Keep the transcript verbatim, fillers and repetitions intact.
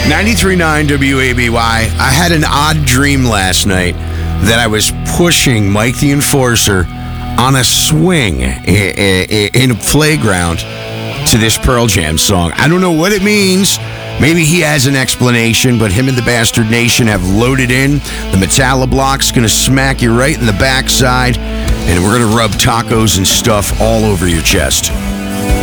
ninety-three point nine W A B Y. I had an odd dream last night that I was pushing Mike the Enforcer on a swing in a playground to this Pearl Jam song. I don't know what it means. Maybe he has an explanation, but him and the Bastard Nation have loaded in. The Metalla block's going to smack you right in the backside, and we're going to rub tacos and stuff all over your chest.